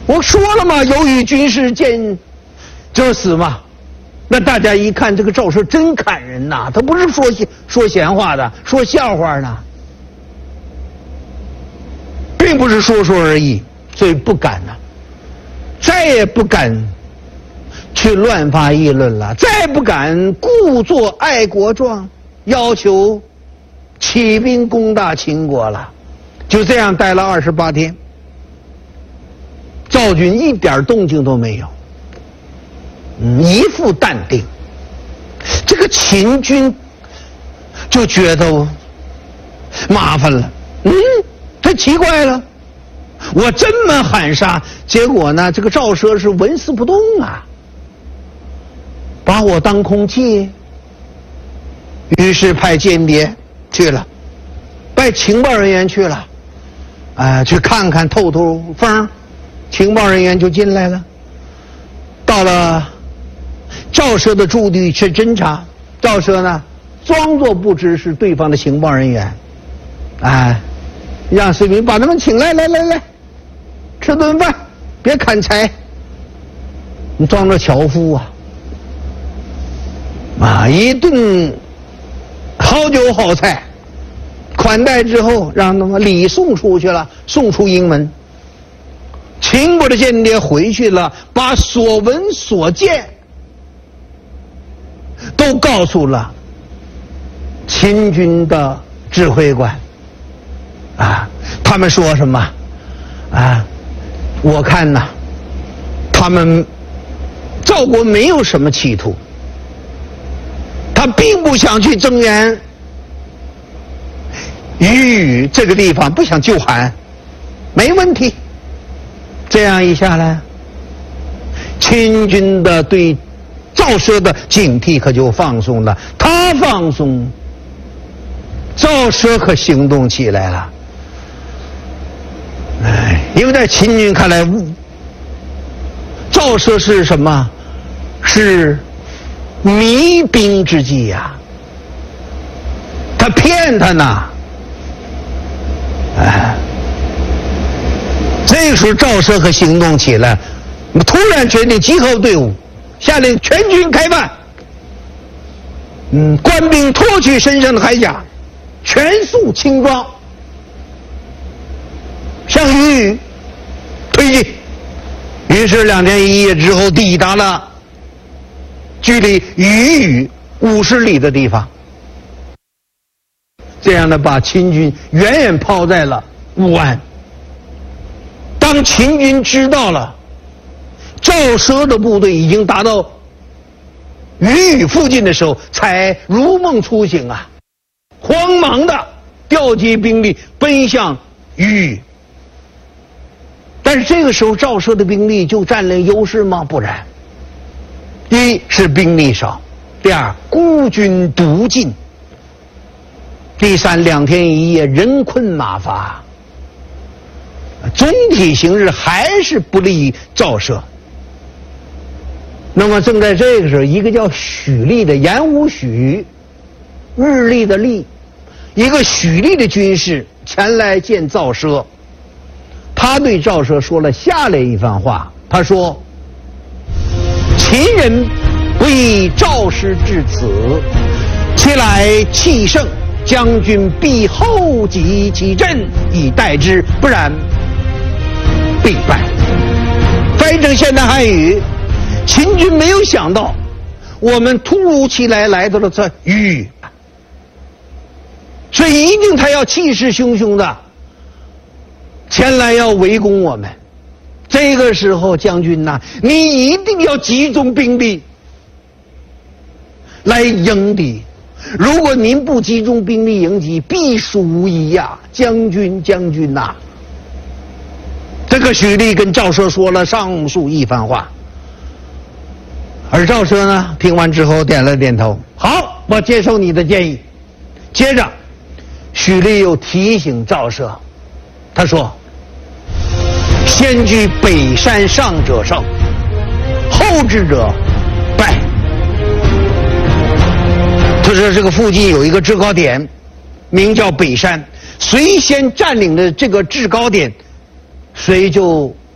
我说了嘛，由于军事见者死嘛。那大家一看，这个赵奢真砍人呐，他不是说闲话的，说笑话呢，并不是说而已，所以不敢呐，再也不敢去乱发议论了，再不敢故作爱国状，要求起兵攻打秦国了。就这样待了28天，赵军一点动静都没有。一副淡定，这个秦军就觉得麻烦了。这奇怪了，我这么喊杀，结果呢，这个赵奢是纹丝不动啊，把我当空气。于是派间谍去了，派情报人员去了，去看看透透风。情报人员就进来了，到了赵奢的驻地去侦查。赵奢呢，装作不知是对方的情报人员，让士兵把他们请来，来，吃顿饭，别砍柴。你装着樵夫一顿好酒好菜款待之后，让他们礼送出去了，送出营门。秦国的间谍回去了，把所闻所见都告诉了秦军的指挥官。他们说什么？我看呐，他们赵国没有什么企图，他并不想去增援于这个地方，不想救韩，没问题。这样一下来，秦军的对赵奢的警惕可就放松了。他放松，赵奢可行动起来了。因为在秦军看来，赵奢是什么？是迷兵之计呀，他骗他呢。这个时候赵奢可行动起来，突然决定集合队伍，下令全军开饭。官兵脱去身上的铠甲，全束轻装，向于推进。于是2天1夜之后，抵达了距离于50里的地方。这样的把秦军远远抛在了武安。当秦军知道了赵奢的部队已经达到于附近的时候，才如梦初醒啊，慌忙的调集兵力奔向于。但是这个时候赵奢的兵力就占领优势吗？不然。一是兵力少，第二孤军独进，第三2天1夜人困马乏，总体形势还是不利于赵奢。那么正在这个时候，一个叫许利的言无许，日历的历，一个许利的军士前来见赵奢。他对赵奢说了下列一番话，他说：秦人不以赵师至此，其来气盛，将军必后击其阵以待之，不然必败。翻译成现代汉语，秦军没有想到我们突如其来来到了这于，所以一定他要气势汹汹的前来要围攻我们。这个时候将军呐，你一定要集中兵力来迎敌，如果您不集中兵力迎击，必输无疑呀！将军呐！这个许利跟赵奢说了上述一番话，而赵奢呢，听完之后点了点头，好，我接受你的建议。接着，许利又提醒赵奢，他说：先居北山上者胜，后至者败。他说这个附近有一个制高点，名叫北山，谁先占领了这个制高点，谁就